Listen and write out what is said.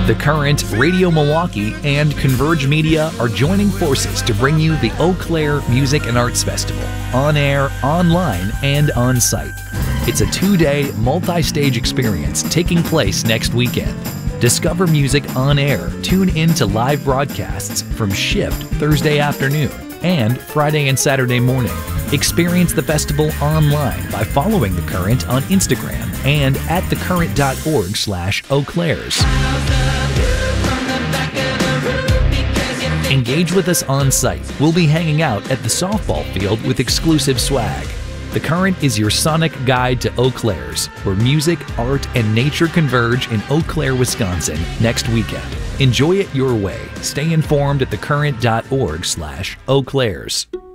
The Current, Radio Milwaukee, and Converge Media are joining forces to bring you the Eau Claire Music and Arts Festival, on air, online, and on site. It's a 2-day, multi-stage experience taking place next weekend. Discover music on air. Tune in to live broadcasts from Shift Thursday afternoon and Friday and Saturday morning. Experience the festival online by following The Current on Instagram and at thecurrent.org/eauclairs. Engage with us on site. We'll be hanging out at the softball field with exclusive swag. The Current is your sonic guide to Eau Claire's, where music, art, and nature converge in Eau Claire, Wisconsin next weekend. Enjoy it your way. Stay informed at thecurrent.org/eauclairs.